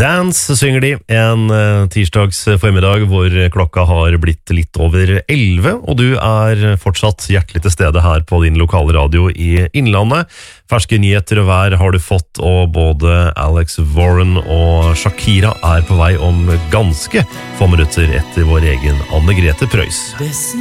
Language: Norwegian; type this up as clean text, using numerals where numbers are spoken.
Dance synger de en tirsdags formiddag hvor klokka har blitt litt over 11, og du er fortsatt hjertelig til stede her på din lokale radio i Innlandet. Ferske nyheter og vær har du fått, og både Alex Warren og Shakira er på vei om ganske få minutter etter vår egen Anne Grete Preus.